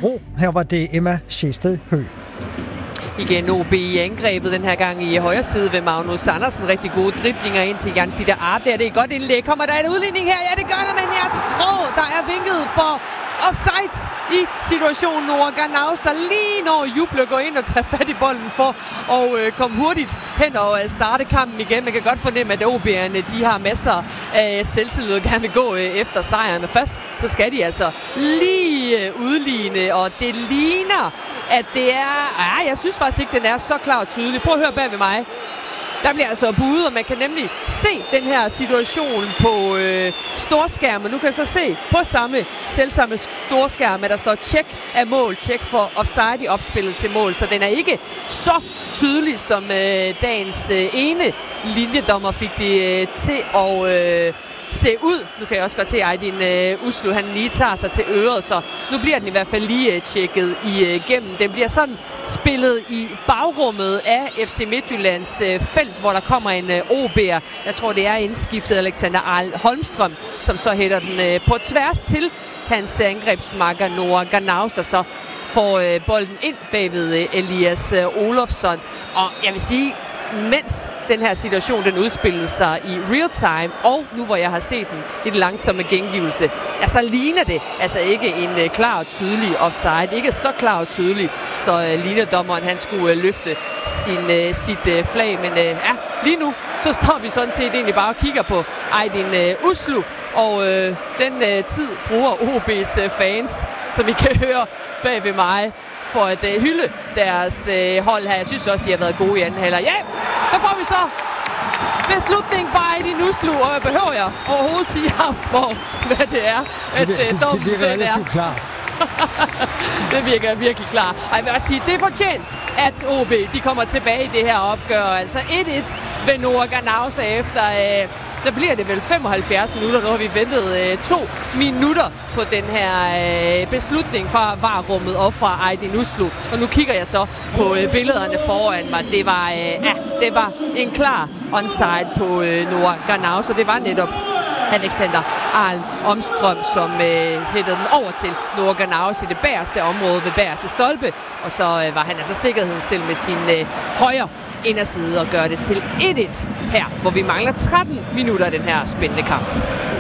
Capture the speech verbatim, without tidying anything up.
Hobro. Her var det Emma Sjæsted Høgh. Igen O B i angrebet, den her gang i højre side ved Magnus Andersen. Rigtig gode driblinger ind til Jan Fitter Art. Der er det et godt indlæg. Kommer der en udligning her? Ja, det gør der, men jeg tror, der er vinket for offside i situationen. Noah Ganaus, der lige når Juble går ind og tager fat i bolden for at øh, komme hurtigt hen og øh, starte kampen igen. Man kan godt fornemme, at O B'erne, de har masser af selvtillid og gerne vil gå øh, efter sejren. Men først, så skal de altså lige øh, udligne, og det ligner, at det er... Ah, jeg synes faktisk ikke, den er så klar og tydelig. Prøv at høre bag ved mig. Der bliver altså budet, og man kan nemlig se den her situation på øh, storskærmen. Nu kan jeg så se på samme selvsamme storskærm, at der står tjek af mål, tjek for offside i opspillet til mål. Så den er ikke så tydelig, som øh, dagens øh, ene linjedommer fik det øh, til at øh, se ud. Nu kan jeg også godt se, at Aydin øh, Uslu, han lige tager sig til øret, så nu bliver den i hvert fald lige øh, tjekket igennem. Øh, den bliver sådan spillet i bagrummet af F C Midtjyllands øh, felt, hvor der kommer en øh, O B'er. Jeg tror, det er indskiftet Alexander Arl Holmstrøm, som så hætter den øh, på tværs til hans angrebsmakker Noah Ganaus, der så får øh, bolden ind bagved øh, Elias øh, Olofsson. Og jeg vil sige, mens den her situation, den udspillede sig i real time, og nu hvor jeg har set den i den langsomme gengivelse, ja, så ligner det altså ikke en uh, klar og tydelig offside. Ikke så klar og tydelig, så uh, linjedommeren, han skulle uh, løfte sin, uh, sit uh, flag. Men uh, ja, lige nu, så står vi sådan set egentlig bare og kigger på Aydin uh, Uslu, og uh, den uh, tid bruger O B's uh, fans, som I kan høre bag ved mig, for at uh, hylde deres uh, hold her. Jeg synes også, de har været gode i anden halvleg. Ja, der får vi så beslutning fra Aydin Uslu, og jeg behøver jeg overhovedet sige Havsborg, hvad det er, at uh, dommen det, det, det, det er. Klar. Det virker virkelig klar. Og jeg vil også sige, det er fortjent, at O B de kommer tilbage i det her opgør. Altså et et ved Noah Ganaus efter... Uh, så bliver det vel femoghalvfjerds minutter. Nu har vi ventet øh, to minutter på den her øh, beslutning fra V A R-rummet og fra Aydin Uslu. Og nu kigger jeg så på øh, billederne foran mig. Det var, øh, ja, det var en klar onside på øh, Noah Ganaus, og det var netop Alexander Arl Holmstrøm, som øh, hættede den over til Noah Ganaus i det bagerste område ved bagerste stolpe. Og så øh, var han altså sikkerheden selv med sin øh, højre inderside og gør det til et et her, hvor vi mangler tretten minutter af den her spændende kamp.